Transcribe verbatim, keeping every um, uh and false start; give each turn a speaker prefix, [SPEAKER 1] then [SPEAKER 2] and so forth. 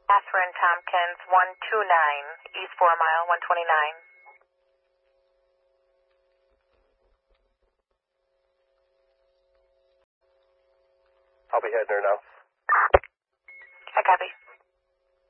[SPEAKER 1] Catherine Tompkins, one two nine, East four Mile, one twenty-nine.
[SPEAKER 2] I'll be heading there now.
[SPEAKER 1] I copy.